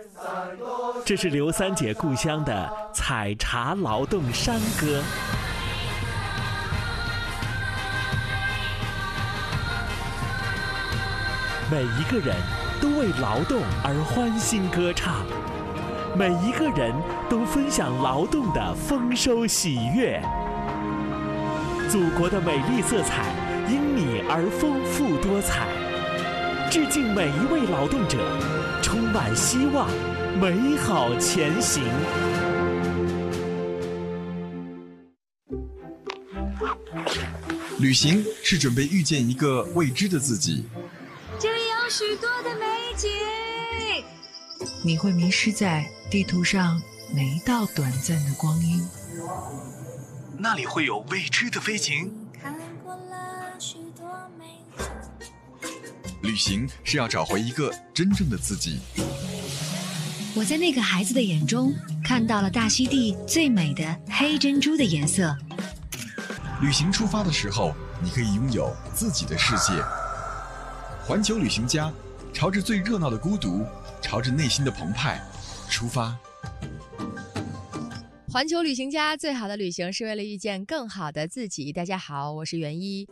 这是刘三姐故乡的采茶劳动山歌。每一个人都为劳动而欢欣歌唱，每一个人都分享劳动的丰收喜悦。祖国的美丽色彩因你而丰富多彩，致敬每一位劳动者，充满希望，美好前行。 旅行是准备遇见一个未知的自己， 这里有许多的美景， 你会迷失在地图上每一道短暂的光阴。 那里会有未知的飞行。 看过了许多美景。 旅行是要找回一个真正的自己。 我在那个孩子的眼中看到了大溪地最美的黑珍珠的颜色。 旅行出发的时候，你可以拥有自己的世界。环球旅行家，朝着最热闹的孤独，朝着内心的澎湃出发。 环球旅行家，最好的旅行是为了遇见更好的自己。大家好，我是袁一。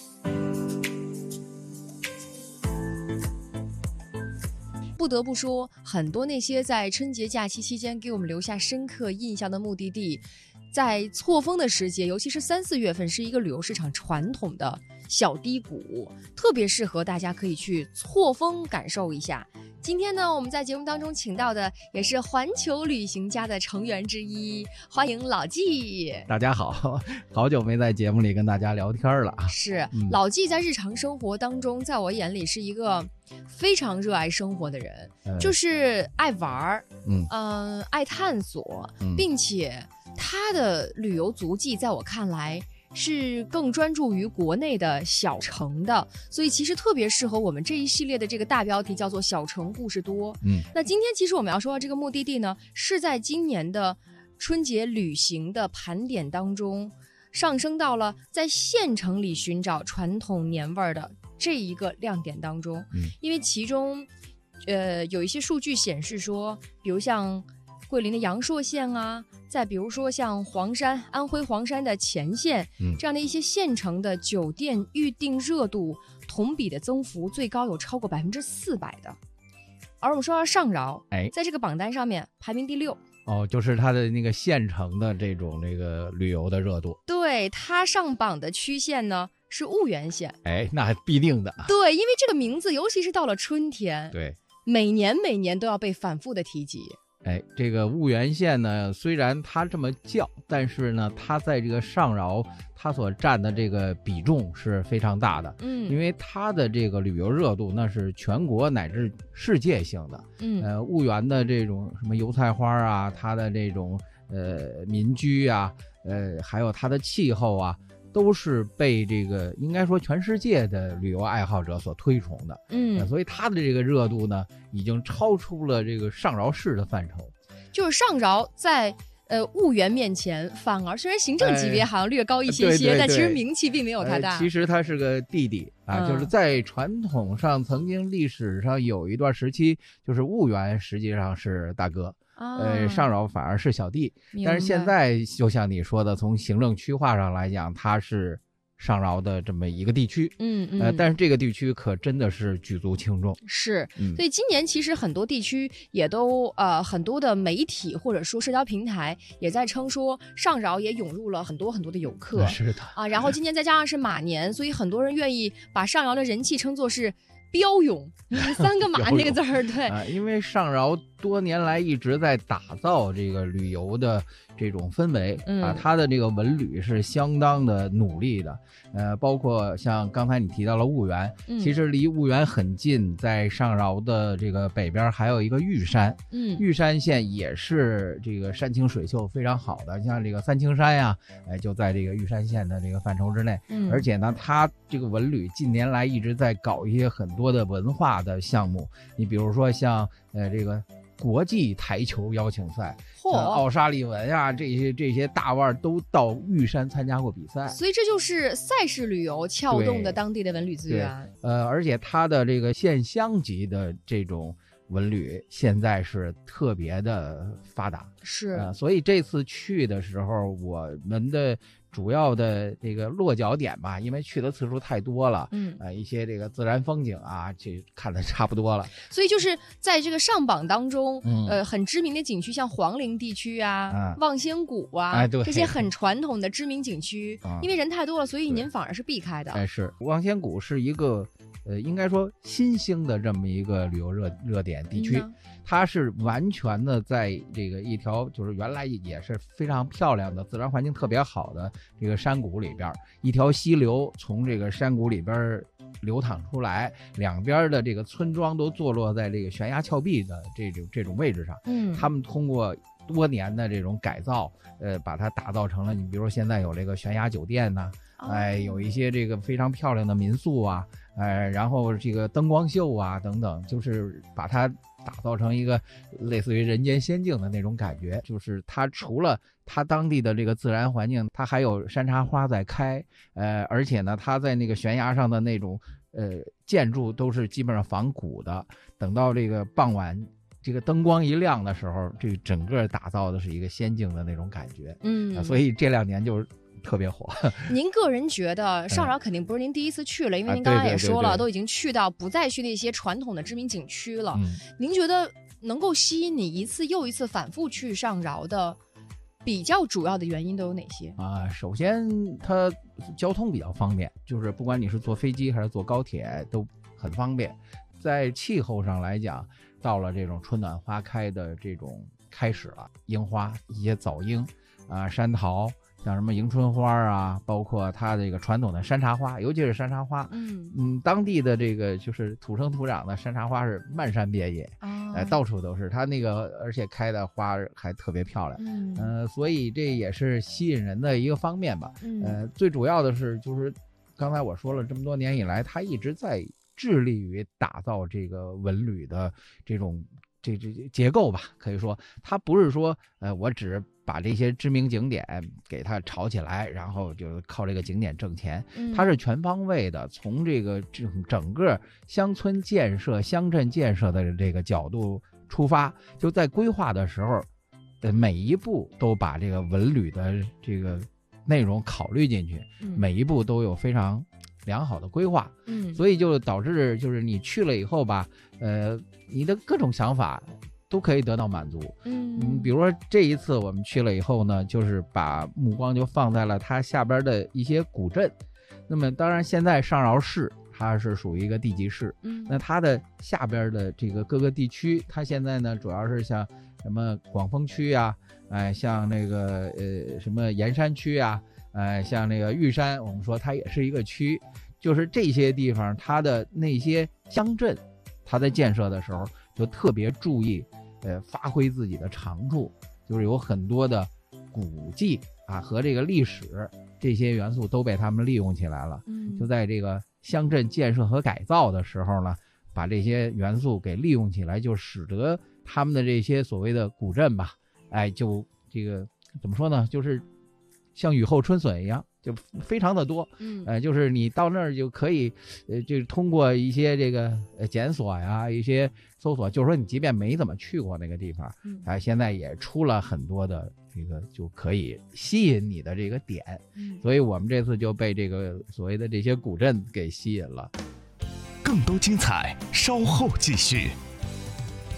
不得不说，很多那些在春节假期期间给我们留下深刻印象的目的地，在错峰的时节，尤其是3、4月份，是一个旅游市场传统的小低谷，特别适合大家可以去错峰感受一下。今天呢，我们在节目当中请到的也是环球旅行家的成员之一，欢迎老纪。 大家好，好久没在节目里跟大家聊天了。 是，老纪在日常生活当中，在我眼里是一个非常热爱生活的人，就是爱玩，爱探索，并且他的旅游足迹在我看来是更专注于国内的小城的，所以其实特别适合我们这一系列的这个大标题叫做小城故事多。那今天其实我们要说到这个目的地呢，是在今年的春节旅行的盘点当中上升到了在县城里寻找传统年味儿的这一个亮点当中。因为其中有一些数据显示说，比如像桂林的阳朔县啊，再比如说像黄山，安徽黄山的乾县，这样的一些县城的酒店预订热度同比的增幅最高有超过400%的。而我们说到上饶，在这个榜单上面排名第6。 就是它的那个县城的这个旅游的热度。 对，它上榜的区县呢是婺源县。 那必定的。 对，因为这个名字尤其是到了春天， 对， 每年都要被反复的提及。 这个婺源县呢，虽然它这么叫，但是呢，它在这个上饶，它所占的这个比重是非常大的。因为它的这个旅游热度那是全国乃至世界性的。婺源的这种什么油菜花啊，它的这种民居啊，还有它的气候啊，都是被这个应该说全世界的旅游爱好者所推崇的。所以它的这个热度呢，已经超出了这个上饶市的范畴。 就是上饶在婺源面前，反而虽然行政级别好像略高一些些，但其实名气并没有它大。 其实它是个弟弟啊，就是在传统上曾经历史上有一段时期，就是婺源实际上是大哥。上饶反而是小弟，但是现在就像你说的，从行政区划上来讲，它是上饶的这么一个地区。但是这个地区可真的是举足轻重。 是，所以今年其实很多地区也都很多的媒体或者说社交平台也在称说，上饶也涌入了很多的游客。 是的啊，然后今年再加上是马年，所以很多人愿意把上饶的人气称作是标涌，3个马那个字儿。对， 因为上饶多年来一直在打造这个旅游的这种氛围它的这个文旅是相当的努力的。包括像刚才你提到了婺源，其实离婺源很近，在上饶的这个北边还有一个玉山。玉山县也是这个山清水秀非常好的，像这个三清山呀，就在这个玉山县的这个范畴之内。而且呢，它这个文旅近年来一直在搞一些很多的文化的项目，你比如说像这个国际台球邀请赛，奥沙利文啊，这些大腕都到玉山参加过比赛， 所以这就是赛事旅游撬动的当地的文旅资源。 而且它的这个县乡级的这种文旅现在是特别的发达， 是所以这次去的时候，我们的主要的这个落脚点吧，因为去的次数太多了，一些这个自然风景啊，这看的差不多了。 所以就是在这个上榜当中，很知名的景区，像黄陵地区啊、望仙谷啊，这些很传统的知名景区，因为人太多了，所以您反而是避开的。 是望仙谷是一个应该说新兴的这么一个旅游热点地区，它是完全的在这个一条就是原来也是非常漂亮的自然环境特别好的这个山谷里边，一条溪流从这个山谷里边流淌出来，两边的这个村庄都坐落在这个悬崖峭壁的这种位置上。他们通过多年的这种改造，把它打造成了，你比如说现在有这个悬崖酒店呐，有一些这个非常漂亮的民宿啊，然后这个灯光秀啊等等，就是把它打造成一个类似于人间仙境的那种感觉。就是它除了它当地的这个自然环境，它还有山茶花在开，而且呢，它在那个悬崖上的那种建筑都是基本上仿古的。等到这个傍晚，这个灯光一亮的时候，这整个打造的是一个仙境的那种感觉。所以这2年就是特别火。 您个人觉得上饶肯定不是您第一次去了，因为您刚刚也说了，都已经去到不再去那些传统的知名景区了。您觉得能够吸引你一次又一次反复去上饶的比较主要的原因都有哪些首先它交通比较方便，就是不管你是坐飞机还是坐高铁都很方便。在气候上来讲，到了这种春暖花开的这种开始了，樱花、一些早樱山桃，像什么迎春花啊，包括它这个传统的山茶花，尤其是山茶花，当地的这个就是土生土长的山茶花是漫山遍野，到处都是它那个，而且开的花还特别漂亮，所以这也是吸引人的一个方面吧。最主要的是就是刚才我说了，这么多年以来，它一直在致力于打造这个文旅的这种这结构吧，可以说它不是说我只把这些知名景点给它炒起来，然后就靠这个景点挣钱，它是全方位的，从这个整个乡村建设、乡镇建设的这个角度出发，就在规划的时候，每一步都把这个文旅的这个内容考虑进去，每一步都有非常良好的规划，所以就导致就是你去了以后吧，你的各种想法都可以得到满足。比如说这一次我们去了以后呢，就是把目光就放在了它下边的一些古镇。那么当然现在上饶市它是属于一个地级市，那它的下边的这个各个地区，它现在呢主要是像什么广丰区啊，像那个什么盐山区啊，像那个玉山，我们说它也是一个区，就是这些地方它的那些乡镇，它在建设的时候就特别注意发挥自己的长处，就是有很多的古迹和这个历史这些元素都被他们利用起来了。就在这个乡镇建设和改造的时候呢，把这些元素给利用起来，就使得他们的这些所谓的古镇吧，就这个怎么说呢，就是像雨后春笋一样，就非常的多。就是你到那儿就可以就通过一些这个检索呀，一些搜索，就是说你即便没怎么去过那个地方，现在也出了很多的这个就可以吸引你的这个点。所以我们这次就被这个所谓的这些古镇给吸引了。 更多精彩稍后继续。